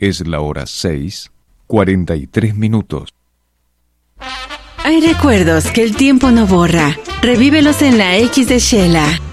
Es la hora 6:43. Hay recuerdos que el tiempo no borra. Revívelos en la X de Shela.